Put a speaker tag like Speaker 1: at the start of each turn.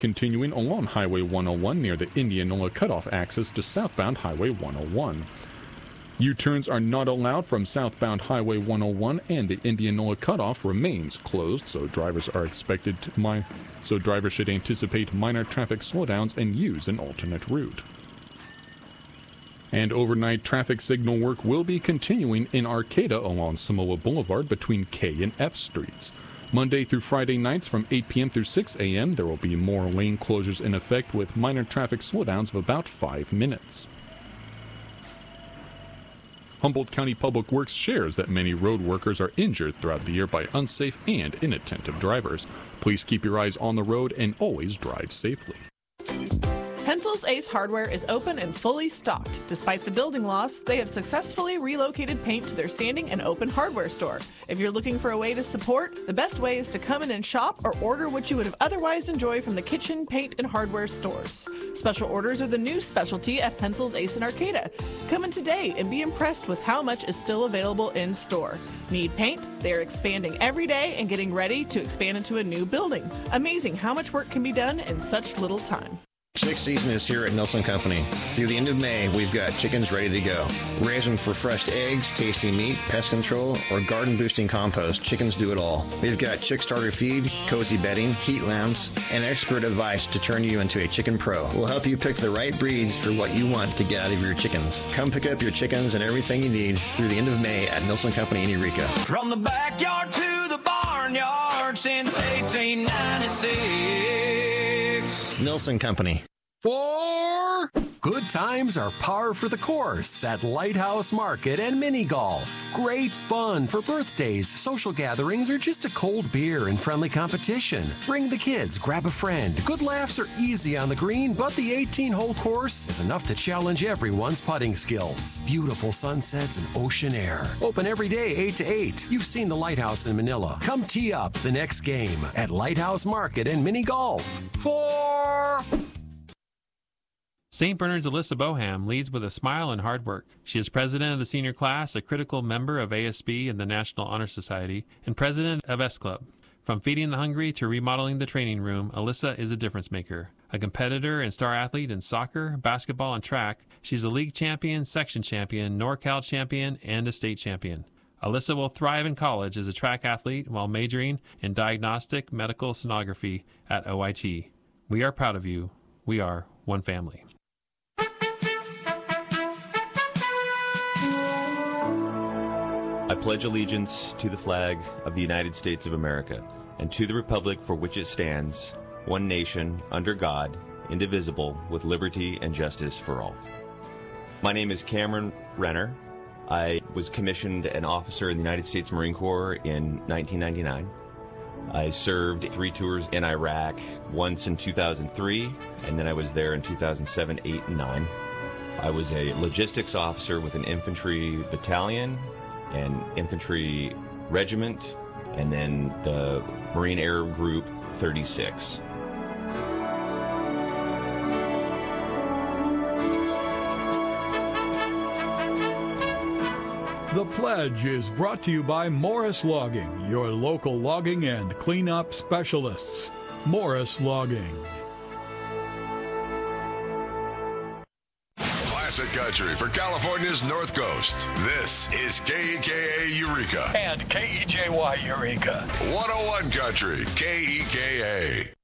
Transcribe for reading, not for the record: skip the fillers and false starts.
Speaker 1: Continuing along Highway 101 near the Indianola cutoff axis to southbound Highway 101. U-turns are not allowed from southbound Highway 101, and the Indianola cutoff remains closed, so drivers should anticipate minor traffic slowdowns and use an alternate route. And overnight traffic signal work will be continuing in Arcata along Samoa Boulevard between K and F streets. Monday through Friday nights from 8 p.m. through 6 a.m., there will be more lane closures in effect with minor traffic slowdowns of about 5 minutes. Humboldt County Public Works shares that many road workers are injured throughout the year by unsafe and inattentive drivers. Please keep your eyes on the road and always drive safely.
Speaker 2: Pencil's Ace Hardware is open and fully stocked. Despite the building loss, they have successfully relocated paint to their standing and open hardware store. If you're looking for a way to support, the best way is to come in and shop or order what you would have otherwise enjoyed from the kitchen, paint, and hardware stores. Special orders are the new specialty at Pencil's Ace in Arcata. Come in today and be impressed with how much is still available in store. Need paint? They're expanding every day and getting ready to expand into a new building. Amazing how much work can be done in such little time.
Speaker 3: Chick season is here at Nelson Company. Through the end of May, we've got chickens ready to go. Raise them for fresh eggs, tasty meat, pest control, or garden-boosting compost. Chickens do it all. We've got chick starter feed, cozy bedding, heat lamps, and expert advice to turn you into a chicken pro. We'll help you pick the right breeds for what you want to get out of your chickens. Come pick up your chickens and everything you need through the end of May at Nelson Company in Eureka.
Speaker 4: From the backyard to the barnyard since 1896.
Speaker 3: Nelson Company.
Speaker 5: For good times are par for the course at Lighthouse Market and Mini Golf. Great fun for birthdays, social gatherings, or just a cold beer and friendly competition. Bring the kids, grab a friend. Good laughs are easy on the green, but the 18-hole course is enough to challenge everyone's putting skills. Beautiful sunsets and ocean air. Open every day 8 to 8. You've seen the Lighthouse in Manila. Come tee up the next game at Lighthouse Market and Mini Golf. For
Speaker 6: St. Bernard's Alyssa Boham leads with a smile and hard work. She is president of the senior class, a critical member of ASB and the National Honor Society, and president of S Club. From feeding the hungry to remodeling the training room, Alyssa is a difference maker. A competitor and star athlete in soccer, basketball, and track, she's a league champion, section champion, NorCal champion, and a state champion. Alyssa will thrive in college as a track athlete while majoring in diagnostic medical sonography at OIT. We are proud of you. We are one family.
Speaker 7: I pledge allegiance to the flag of the United States of America and to the republic for which it stands, one nation, under God, indivisible, with liberty and justice for all. My name is Cameron Renner. I was commissioned an officer in the United States Marine Corps in 1999. I served 3 tours in Iraq, once in 2003, and then I was there in 2007, 8, and 9. I was a logistics officer with an infantry battalion, an infantry regiment, and then the Marine Air Group 36.
Speaker 8: The Pledge is brought to you by Morris Logging, your local logging and cleanup specialists. Morris Logging.
Speaker 9: Classic country for California's North Coast. This is KEKA Eureka.
Speaker 8: And KEJY Eureka.
Speaker 9: 101 Country, KEKA.